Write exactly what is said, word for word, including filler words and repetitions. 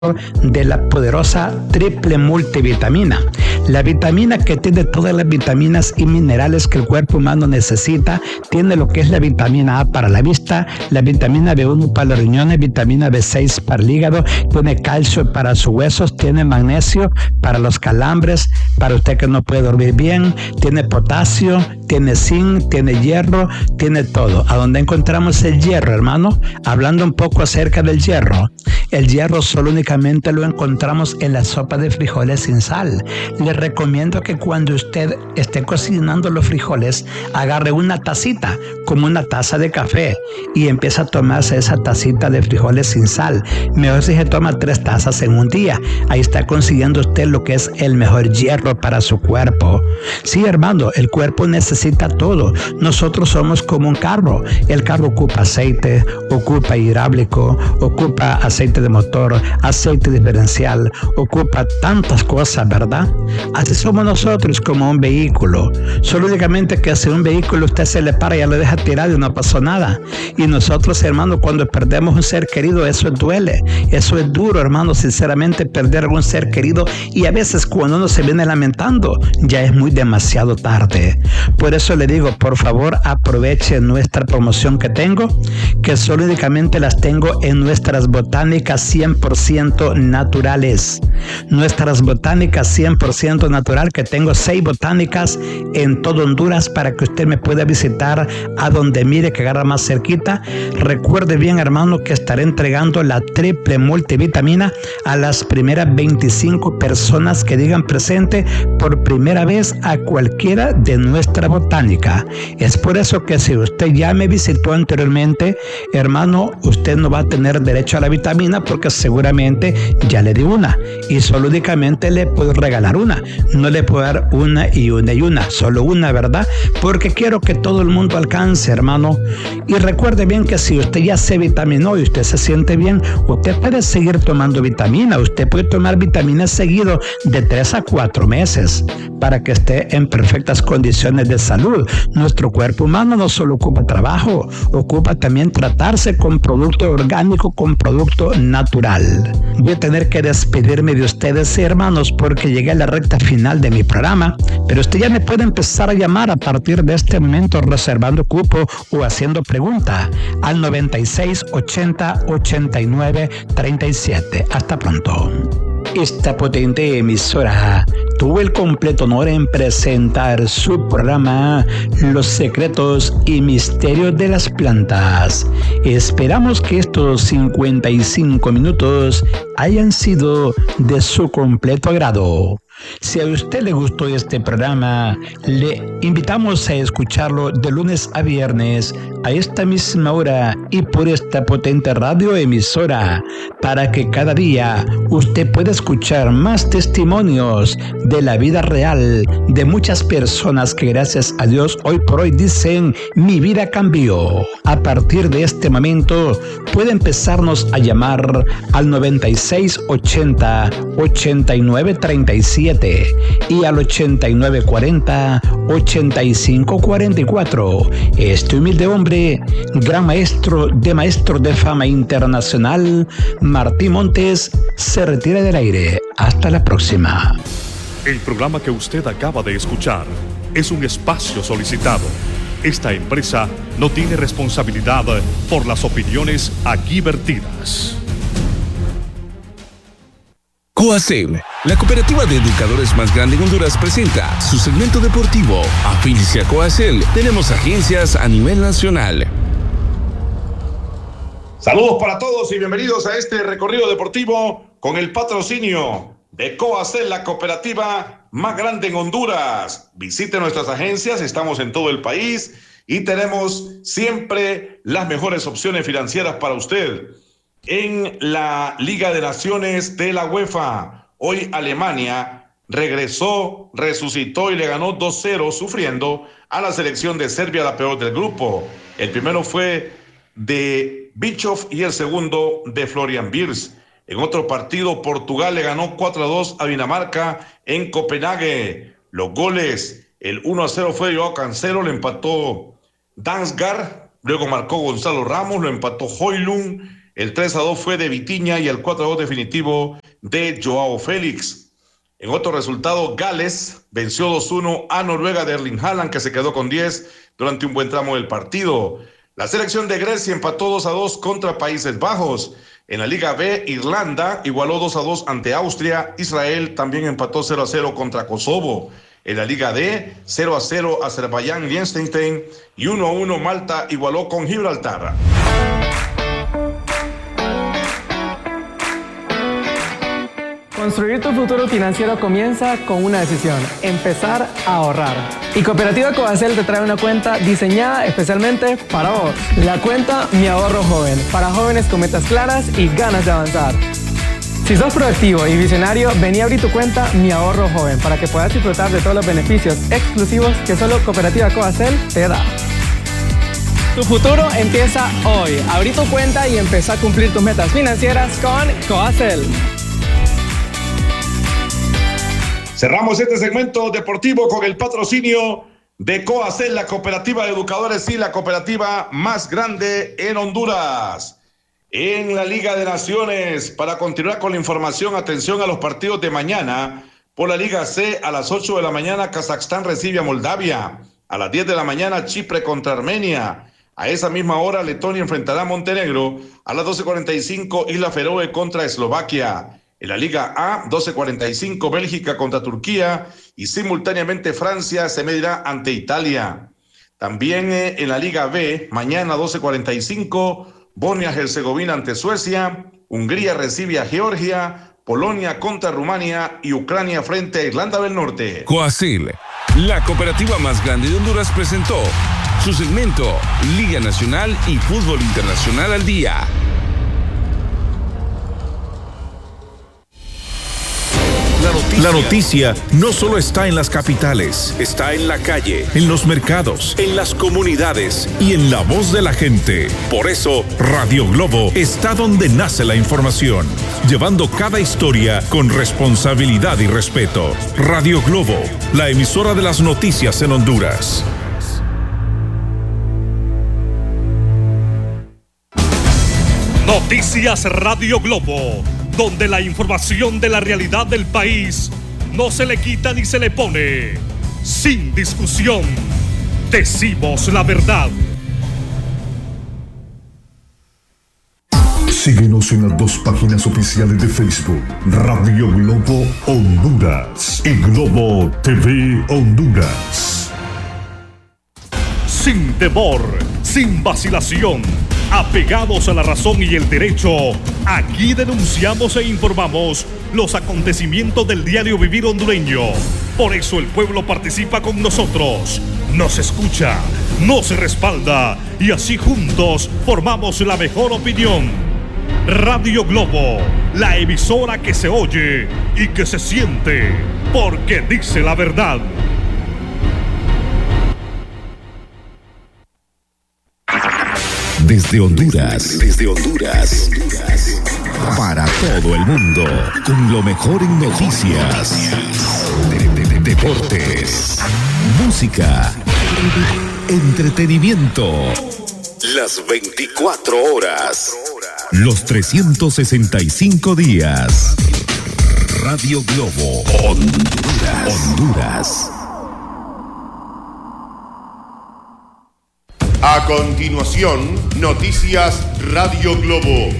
de la poderosa triple multivitamina. La vitamina que tiene todas las vitaminas y minerales que el cuerpo humano necesita, tiene lo que es la vitamina A para la vista, la vitamina B uno para los riñones, vitamina B seis para el hígado, tiene calcio para sus huesos, tiene magnesio para los calambres, para usted que no puede dormir bien, tiene potasio, tiene zinc, tiene hierro, tiene todo. ¿A dónde encontramos el hierro, hermano? Hablando un poco acerca del hierro. El hierro solo únicamente lo encontramos en la sopa de frijoles sin sal. Le recomiendo que cuando usted esté cocinando los frijoles, agarre una tacita, como una taza de café, y empieza a tomarse esa tacita de frijoles sin sal. Mejor si se toma tres tazas en un día. Ahí está consiguiendo usted lo que es el mejor hierro para su cuerpo. Sí, hermano, el cuerpo necesita todo. Nosotros somos como un carro. El carro ocupa aceite, ocupa hidráulico, ocupa aceite de motor, aceite diferencial, ocupa tantas cosas, ¿verdad? Así somos nosotros como un vehículo. Solo únicamente que si un vehículo usted se le para y ya lo deja tirado y no pasó nada. Y nosotros, hermano, cuando perdemos un ser querido, eso duele. Eso es duro, hermano, sinceramente, perder algún ser querido. Y a veces cuando uno se viene lamentando, ya es muy demasiado tarde. Por eso le digo, por favor, aproveche nuestra promoción que tengo, que solo únicamente las tengo en nuestras botánicas cien por ciento naturales. Nuestras botánicas cien por ciento natural, que tengo seis botánicas en todo Honduras para que usted me pueda visitar a donde mire que agarra más cerquita. Recuerde bien, hermano, que estaré entregando la triple multivitamina a las primeras veinticinco personas que digan presente por primera vez a cualquiera de nuestra botánica. Es por eso que si usted ya me visitó anteriormente, hermano, usted no va a tener derecho a la vitamina porque seguramente ya le di una y solo únicamente le puedo regalar una. No le puedo dar una y una y una, solo una, ¿verdad? Porque quiero que todo el mundo alcance, hermano. Y recuerde bien que si usted ya se vitaminó y usted se siente bien, usted puede seguir tomando vitamina. Usted puede tomar vitamina seguido de tres a cuatro meses para que esté en perfectas condiciones de salud. Nuestro cuerpo humano no solo ocupa trabajo, ocupa también tratarse con producto orgánico, con producto natural. Voy a tener que despedirme de ustedes, hermanos, porque llegué a la recta final de mi programa, pero usted ya me puede empezar a llamar a partir de este momento reservando cupo o haciendo pregunta al noventa y seis ochenta ochenta y nueve treinta y siete. Hasta pronto. Esta potente emisora tuvo el completo honor en presentar su programa Los secretos y misterios de las plantas. Esperamos que estos cincuenta y cinco minutos hayan sido de su completo agrado. Si a usted le gustó este programa, le invitamos a escucharlo de lunes a viernes a esta misma hora y por esta potente radioemisora, para que cada día usted pueda escuchar más testimonios de la vida real de muchas personas que gracias a Dios hoy por hoy dicen: mi vida cambió. A partir de este momento puede empezarnos a llamar al noventa y seis ochenta ochenta y nueve treinta y siete y al ochenta y nueve cuarenta ochenta y cinco cuarenta y cuatro. Este humilde hombre, gran maestro de maestros de fama internacional, Martín Montes, se retira del aire. Hasta la próxima. El programa que usted acaba de escuchar es un espacio solicitado. Esta empresa no tiene responsabilidad por las opiniones aquí vertidas. Coacel, la cooperativa de educadores más grande en Honduras, presenta su segmento deportivo. Afílice a Coacel. Tenemos agencias a nivel nacional. Saludos para todos y bienvenidos a este recorrido deportivo con el patrocinio de Coacel, la cooperativa más grande en Honduras. Visite nuestras agencias, estamos en todo el país y tenemos siempre las mejores opciones financieras para usted. En la Liga de Naciones de la UEFA, hoy Alemania regresó, resucitó y le ganó dos cero, sufriendo a la selección de Serbia, la peor del grupo. El primero fue de Bischoff y el segundo de Florian Wirtz. En otro partido, Portugal le ganó cuatro a dos a Dinamarca en Copenhague. Los goles, el uno a cero fue de Joao Cancelo, lo empató Damsgaard, luego marcó Gonzalo Ramos, lo empató Højlund. El tres a dos fue de Vitinha y el cuatro a dos definitivo de Joao Félix. En otro resultado, Gales venció dos uno a Noruega de Erling Haaland, que se quedó con diez durante un buen tramo del partido. La selección de Grecia empató dos a dos contra Países Bajos. En la Liga B, Irlanda igualó dos a dos ante Austria. Israel también empató cero a cero contra Kosovo. En la Liga D, cero a cero Azerbaiyán y Liechtenstein y uno a uno Malta igualó con Gibraltar. Construir tu futuro financiero comienza con una decisión: empezar a ahorrar. Y Cooperativa Coacel te trae una cuenta diseñada especialmente para vos. La cuenta Mi Ahorro Joven, para jóvenes con metas claras y ganas de avanzar. Si sos proactivo y visionario, vení a abrir tu cuenta Mi Ahorro Joven para que puedas disfrutar de todos los beneficios exclusivos que solo Cooperativa Coacel te da. Tu futuro empieza hoy. Abrí tu cuenta y empezá a cumplir tus metas financieras con Coacel. Cerramos este segmento deportivo con el patrocinio de Coacel, la cooperativa de educadores y la cooperativa más grande en Honduras. En la Liga de Naciones, para continuar con la información, atención a los partidos de mañana. Por la Liga C, a las ocho de la mañana, Kazajstán recibe a Moldavia. A las diez de la mañana, Chipre contra Armenia. A esa misma hora, Letonia enfrentará a Montenegro. A las doce cuarenta y cinco, Isla Feroe contra Eslovaquia. En la Liga A, doce cuarenta y cinco, Bélgica contra Turquía y simultáneamente Francia se medirá ante Italia. También eh, en la Liga B, mañana doce cuarenta y cinco, Bosnia-Herzegovina ante Suecia, Hungría recibe a Georgia, Polonia contra Rumania y Ucrania frente a Irlanda del Norte. Coacel, la cooperativa más grande de Honduras, presentó su segmento Liga Nacional y Fútbol Internacional al Día. La noticia. La noticia no solo está en las capitales, está en la calle, en los mercados, en las comunidades y en la voz de la gente. Por eso, Radio Globo está donde nace la información, llevando cada historia con responsabilidad y respeto. Radio Globo, la emisora de las noticias en Honduras. Noticias Radio Globo, donde la información de la realidad del país no se le quita ni se le pone. Sin discusión, decimos la verdad. Síguenos en las dos páginas oficiales de Facebook, Radio Globo Honduras y Globo T V Honduras. Sin temor, sin vacilación, apegados a la razón y el derecho, aquí denunciamos e informamos los acontecimientos del diario vivir hondureño. Por eso el pueblo participa con nosotros, nos escucha, nos respalda y así juntos formamos la mejor opinión. Radio Globo, la emisora que se oye y que se siente, porque dice la verdad. Desde Honduras, desde Honduras, para todo el mundo, con lo mejor en noticias, de, de, de, deportes, música, entretenimiento, las veinticuatro horas, los trescientos sesenta y cinco días. Radio Globo Honduras. Honduras. A continuación, Noticias Radio Globo.